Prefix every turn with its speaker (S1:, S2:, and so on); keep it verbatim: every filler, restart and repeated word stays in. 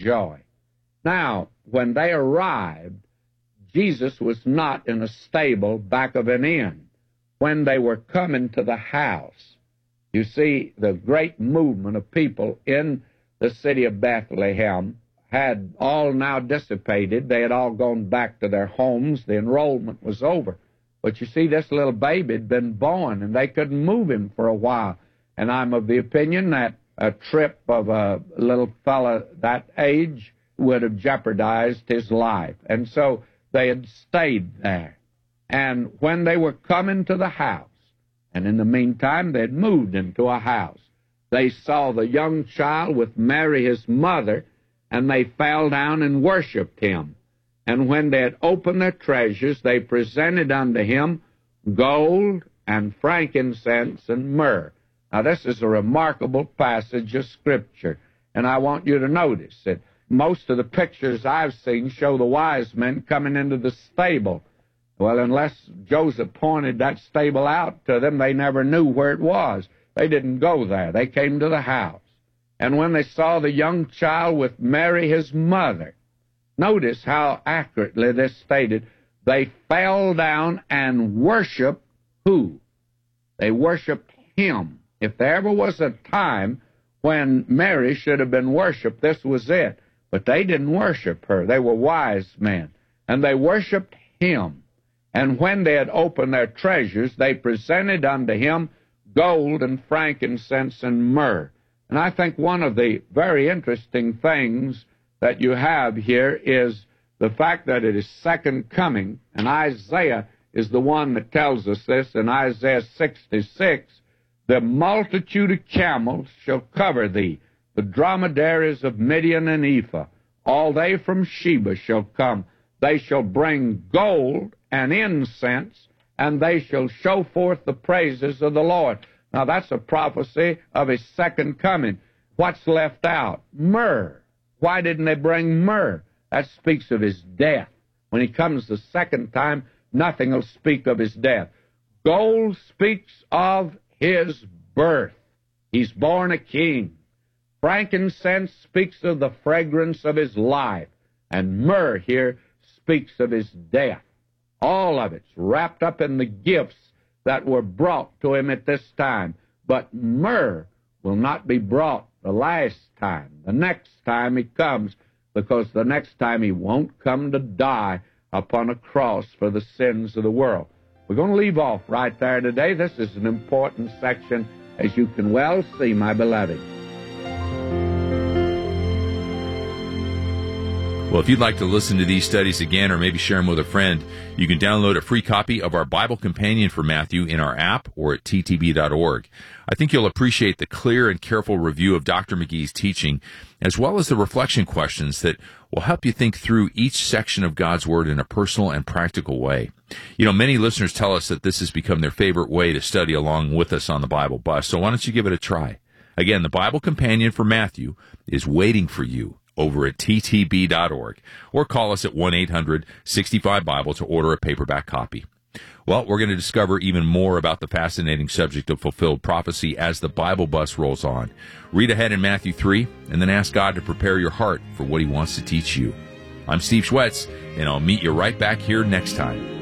S1: joy. Now, when they arrived, Jesus was not in a stable back of an inn. When they were coming to the house, you see, the great movement of people in the city of Bethlehem had all now dissipated. They had all gone back to their homes. The enrollment was over. But you see, this little baby had been born, and they couldn't move him for a while. And I'm of the opinion that a trip of a little fella that age would have jeopardized his life. And so they had stayed there. And when they were coming to the house, and in the meantime they had moved into a house, they saw the young child with Mary his mother, and they fell down and worshipped him. And when they had opened their treasures, they presented unto him gold and frankincense and myrrh. Now, this is a remarkable passage of Scripture, and I want you to notice that most of the pictures I've seen show the wise men coming into the stable. Well, unless Joseph pointed that stable out to them, they never knew where it was. They didn't go there. They came to the house. And when they saw the young child with Mary his mother, notice how accurately this stated, they fell down and worshiped who? They worshiped him. If there ever was a time when Mary should have been worshipped, this was it. But they didn't worship her. They were wise men. And they worshiped him. And when they had opened their treasures, they presented unto him gold and frankincense and myrrh. And I think one of the very interesting things that you have here is the fact that it is second coming, and Isaiah is the one that tells us this in Isaiah sixty-six, the multitude of camels shall cover thee, the dromedaries of Midian and Ephah, all they from Sheba shall come. They shall bring gold and incense, and they shall show forth the praises of the Lord. Now, that's a prophecy of his second coming. What's left out? Myrrh. Why didn't they bring myrrh? That speaks of his death. When he comes the second time, nothing will speak of his death. Gold speaks of his birth. He's born a king. Frankincense speaks of the fragrance of his life. And myrrh here speaks of his death. All of it's wrapped up in the gifts that were brought to him at this time. But myrrh will not be brought the last time, the next time he comes, because the next time he won't come to die upon a cross for the sins of the world. We're going to leave off right there today. This is an important section, as you can well see, my beloved.
S2: Well, if you'd like to listen to these studies again or maybe share them with a friend, you can download a free copy of our Bible Companion for Matthew in our app or at T T B dot org. I think you'll appreciate the clear and careful review of Doctor McGee's teaching, as well as the reflection questions that will help you think through each section of God's Word in a personal and practical way. You know, many listeners tell us that this has become their favorite way to study along with us on the Bible Bus, so why don't you give it a try? Again, the Bible Companion for Matthew is waiting for you over at T T B dot org, or call us at one eight hundred sixty-five Bible to order a paperback copy. Well, we're going to discover even more about the fascinating subject of fulfilled prophecy as the Bible Bus rolls on. Read ahead in Matthew three, and then ask God to prepare your heart for what he wants to teach you. I'm Steve Schwetz, and I'll meet you right back here next time.